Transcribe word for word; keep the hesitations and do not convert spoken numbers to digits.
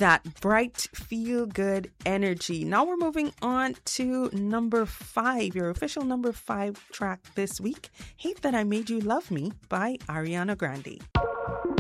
that bright, feel-good energy. Now we're moving on to number five, your official number five track this week, Hate That I Made You Love Me by Ariana Grande.